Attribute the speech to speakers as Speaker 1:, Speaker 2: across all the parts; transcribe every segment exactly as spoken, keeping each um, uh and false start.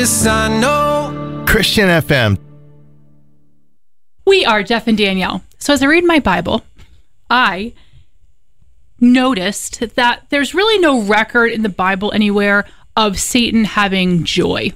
Speaker 1: this I know.
Speaker 2: Christian F M.
Speaker 3: We are Jeff and Danielle. So as I read my Bible, I noticed that there's really no record in the Bible anywhere of Satan having joy.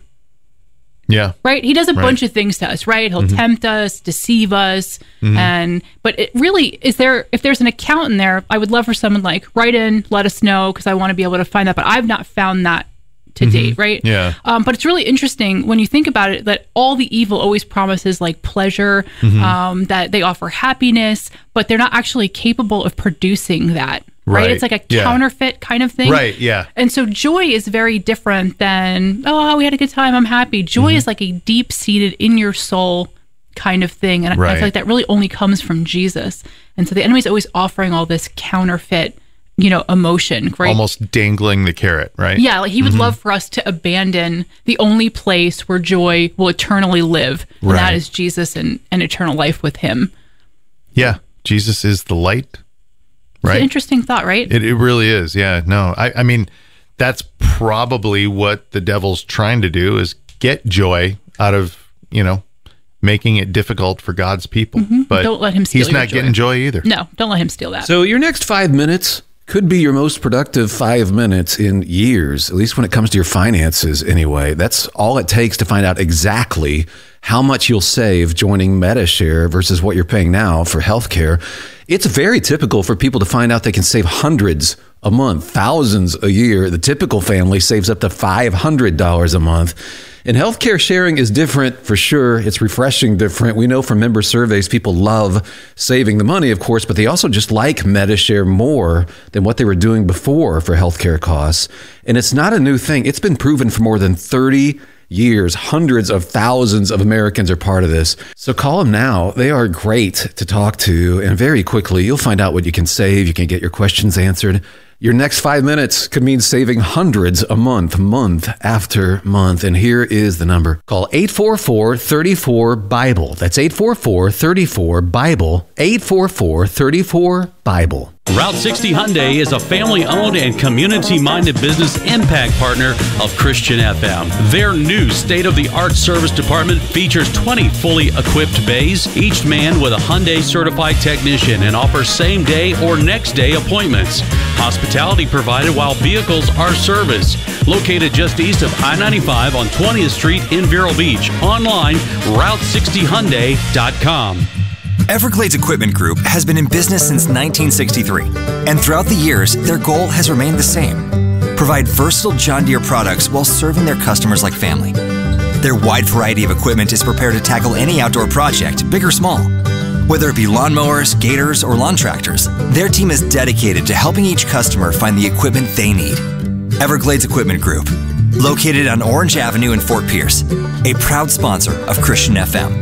Speaker 2: Yeah.
Speaker 3: Right? He does a
Speaker 2: right.
Speaker 3: bunch of things to us, right? He'll mm-hmm. tempt us, deceive us. Mm-hmm. And but it really is there if there's an account in there, I would love for someone like write in, let us know, because I want to be able to find that. But I've not found that to mm-hmm. date, right?
Speaker 2: Yeah.
Speaker 3: Um, but it's really interesting when you think about it that all the evil always promises like pleasure, mm-hmm. um, that they offer happiness, but they're not actually capable of producing that. Right? right. It's like a yeah. counterfeit kind of thing.
Speaker 2: Right, yeah.
Speaker 3: And so joy is very different than, oh, we had a good time, I'm happy. Joy mm-hmm. is like a deep-seated in your soul kind of thing. And right. I feel like that really only comes from Jesus. And so the enemy's always offering all this counterfeit, you know, emotion, right?
Speaker 2: Almost dangling the carrot, right?
Speaker 3: Yeah, like he would
Speaker 2: mm-hmm.
Speaker 3: love for us to abandon the only place where joy will eternally live. And
Speaker 2: right.
Speaker 3: that is Jesus and, and eternal life with him.
Speaker 2: Yeah, Jesus is the light. Right.
Speaker 3: It's an interesting thought, right?
Speaker 2: It, it really is. Yeah. No, I, I mean, that's probably what the devil's trying to do is get joy out of, you know, making it difficult for God's people.
Speaker 3: Mm-hmm.
Speaker 2: But
Speaker 3: don't let him steal
Speaker 2: he's not
Speaker 3: joy.
Speaker 2: getting joy either.
Speaker 3: No, don't let him steal that.
Speaker 4: So your next five minutes could be your most productive five minutes in years, at least when it comes to your finances anyway. That's all it takes to find out exactly how much you'll save joining MediShare versus what you're paying now for healthcare. It's very typical for people to find out they can save hundreds a month, thousands a year. The typical family saves up to five hundred dollars a month. And healthcare sharing is different for sure. It's refreshing different. We know from member surveys, people love saving the money, of course, but they also just like MediShare more than what they were doing before for healthcare costs. And it's not a new thing. It's been proven for more than thirty years. Hundreds of thousands of Americans are part of this. So call them now. They are great to talk to. And very quickly, you'll find out what you can save. You can get your questions answered. Your next five minutes could mean saving hundreds a month, month after month. And here is the number. Call eight four four, three four, BIBLE. That's eight four four, three four, BIBLE. eight four four, three four, BIBLE.
Speaker 5: Route sixty Hyundai is a family-owned and community-minded business impact partner of Christian F M. Their new state-of-the-art service department features twenty fully equipped bays, each manned with a Hyundai certified technician, and offers same-day or next-day appointments. Hospitality provided while vehicles are serviced. Located just east of I ninety-five on twentieth Street in Vero Beach. Online, route sixty hyundai dot com.
Speaker 6: Everglades Equipment Group has been in business since nineteen sixty-three, and throughout the years, their goal has remained the same: provide versatile John Deere products while serving their customers like family. Their wide variety of equipment is prepared to tackle any outdoor project, big or small. Whether it be lawnmowers, gators, or lawn tractors, their team is dedicated to helping each customer find the equipment they need. Everglades Equipment Group, located on Orange Avenue in Fort Pierce, a proud sponsor of Christian F M.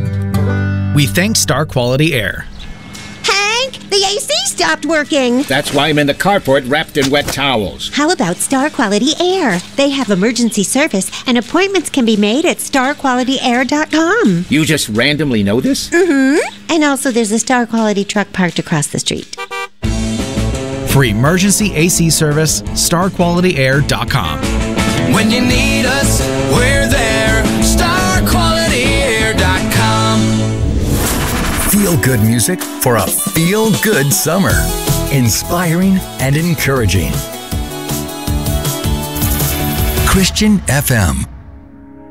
Speaker 7: We thank Star Quality Air.
Speaker 8: Hank, the A C stopped working.
Speaker 9: That's why I'm in the carport wrapped in wet towels.
Speaker 8: How about Star Quality Air? They have emergency service, and appointments can be made at star quality air dot com.
Speaker 9: You just randomly know this?
Speaker 8: Mm-hmm. And also there's a Star Quality truck parked across the street.
Speaker 7: For emergency A C service, star quality air dot com.
Speaker 1: When you need us, we're there. star quality air dot com.
Speaker 10: Feel-good music for a feel-good summer. Inspiring and encouraging. Christian F M.